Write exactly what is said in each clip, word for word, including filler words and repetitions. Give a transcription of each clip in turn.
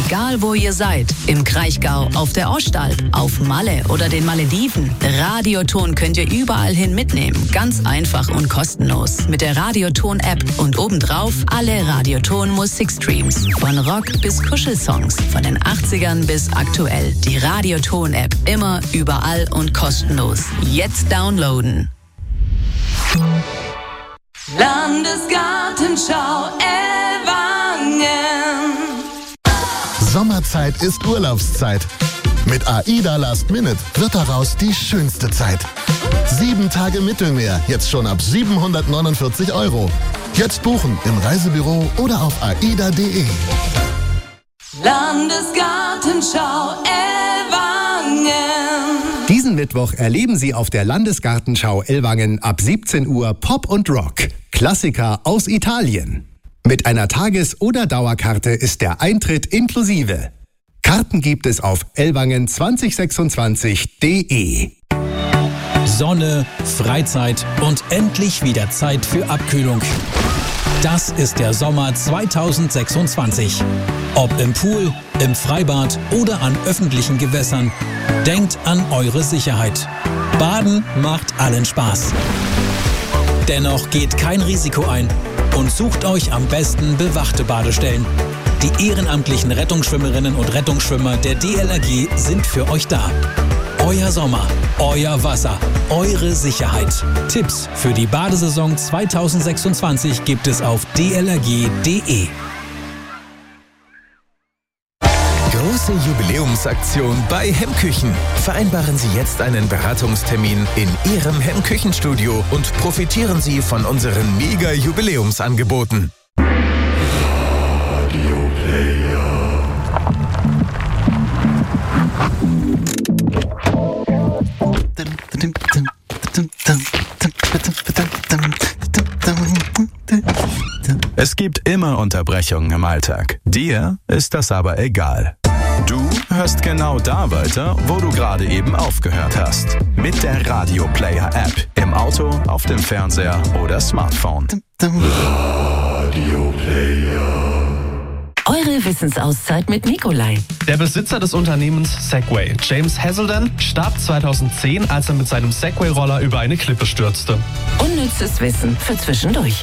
Egal wo ihr seid, im Kraichgau, auf der Ostalb, auf Malle oder den Malediven, Radioton könnt ihr überall hin mitnehmen. Ganz einfach und kostenlos. Mit der Radioton-App und obendrauf alle Radioton-Musikstreams. Von Rock bis Kuschelsongs, von den achtzigern bis aktuell. Die Radioton-App, immer, überall und kostenlos. Jetzt downloaden. Landesgartenschau Ellwangen. Sommerzeit ist Urlaubszeit. Mit AIDA Last Minute wird daraus die schönste Zeit. Sieben Tage Mittelmeer, jetzt schon ab siebenhundertneunundvierzig Euro. Jetzt buchen im Reisebüro oder auf aida punkt de. Landesgartenschau Ellwangen. Diesen Mittwoch erleben Sie auf der Landesgartenschau Ellwangen ab siebzehn Uhr Pop und Rock. Klassiker aus Italien. Mit einer Tages- oder Dauerkarte ist der Eintritt inklusive. Karten gibt es auf ellwangen zwanzig sechsundzwanzig punkt de. Sonne, Freizeit und endlich wieder Zeit für Abkühlung. Das ist der Sommer zweitausendsechsundzwanzig. Ob im Pool, im Freibad oder an öffentlichen Gewässern, denkt an eure Sicherheit. Baden macht allen Spaß. Dennoch geht kein Risiko ein und sucht euch am besten bewachte Badestellen. Die ehrenamtlichen Rettungsschwimmerinnen und Rettungsschwimmer der D L R G sind für euch da. Euer Sommer, euer Wasser, eure Sicherheit. Tipps für die Badesaison zweitausendsechsundzwanzig gibt es auf d l r g punkt de. Große Jubiläumsaktion bei Hemmküchen. Vereinbaren Sie jetzt einen Beratungstermin in Ihrem Hemmküchenstudio und profitieren Sie von unseren Mega-Jubiläumsangeboten. Es gibt immer Unterbrechungen im Alltag. Dir ist das aber egal. Du hörst genau da weiter, wo du gerade eben aufgehört hast. Mit der Radio Player App. Im Auto, auf dem Fernseher oder Smartphone. Radio Player. Eure Wissensauszeit mit Nikolai. Der Besitzer des Unternehmens Segway, James Hazelden, starb zweitausendzehn, als er mit seinem Segway-Roller über eine Klippe stürzte. Unnützes Wissen für zwischendurch.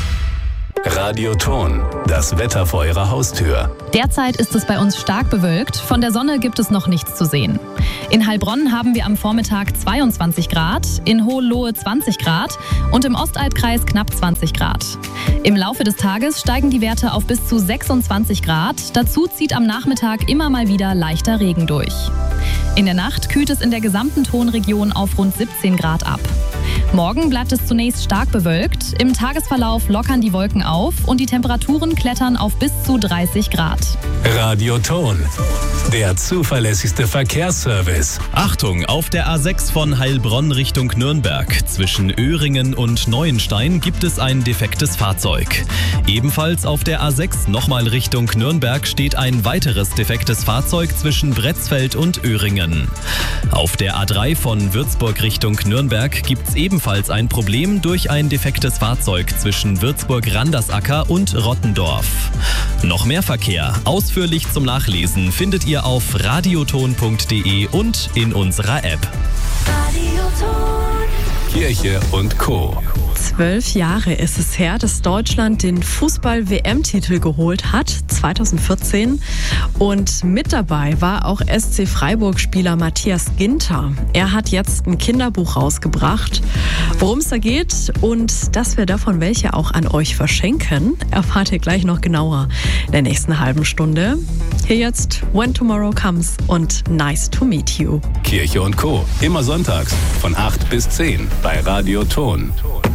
Radioton, das Wetter vor Ihrer Haustür. Derzeit ist es bei uns stark bewölkt. Von der Sonne gibt es noch nichts zu sehen. In Heilbronn haben wir am Vormittag zweiundzwanzig Grad, in Hohenlohe zwanzig Grad und im Ostalbkreis knapp zwanzig Grad. Im Laufe des Tages steigen die Werte auf bis zu sechsundzwanzig Grad. Dazu zieht am Nachmittag immer mal wieder leichter Regen durch. In der Nacht kühlt es in der gesamten Tonregion auf rund siebzehn Grad ab. Morgen bleibt es zunächst stark bewölkt. Im Tagesverlauf lockern die Wolken auf und die Temperaturen klettern auf bis zu dreißig Grad. Radioton, der zuverlässigste Verkehrsservice. Achtung, auf der A sechs von Heilbronn Richtung Nürnberg. Zwischen Öhringen und Neuenstein gibt es ein defektes Fahrzeug. Ebenfalls auf der A sechs nochmal Richtung Nürnberg steht ein weiteres defektes Fahrzeug zwischen Bretzfeld und Öhringen. Auf der A drei von Würzburg Richtung Nürnberg gibt es ebenfalls ein Problem durch ein defektes Fahrzeug zwischen Würzburg-Randersacker und Rottendorf. Noch mehr Verkehr, ausführlich zum Nachlesen, findet ihr auf radioton punkt de und in unserer App. Radioton. Kirche und Co. Zwölf Jahre ist es her, dass Deutschland den Fußball-W M-Titel geholt hat, zweitausendvierzehn. Und mit dabei war auch S C Freiburg-Spieler Matthias Ginter. Er hat jetzt ein Kinderbuch rausgebracht. Worum es da geht und dass wir davon welche auch an euch verschenken, erfahrt ihr gleich noch genauer in der nächsten halben Stunde. Hier jetzt When Tomorrow Comes und Nice to Meet You. Kirche und Co. Immer sonntags von acht bis zehn bei Radioton.